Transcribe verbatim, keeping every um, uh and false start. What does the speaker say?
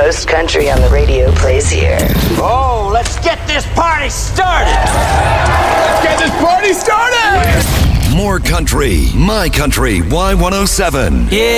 most country on the radio plays here. Oh, let's get this party started! Let's get this party started! More country, My Country Y one oh seven. Yeah.